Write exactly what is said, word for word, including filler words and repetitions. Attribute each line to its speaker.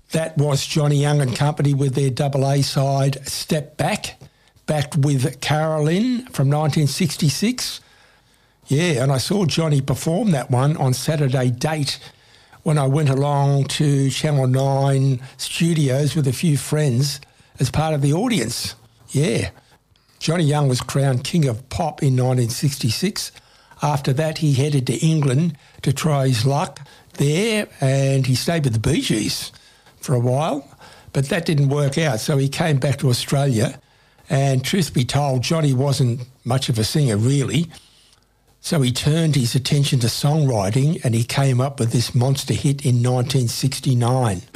Speaker 1: That was Johnny Young and Company with their double A side Step Back, backed with Carolyn from nineteen sixty-six. Yeah, and I saw Johnny perform that one on Saturday Date when I went along to Channel nine studios with a few friends as part of the audience. Yeah. Johnny Young was crowned King of Pop in nineteen sixty-six. After that, he headed to England to try his luck there, and he stayed with the Bee Gees for a while, but that didn't work out, so he came back to Australia, and truth be told, Johnny wasn't much of a singer, really, so he turned his attention to songwriting, and he came up with this monster hit in nineteen sixty-nine.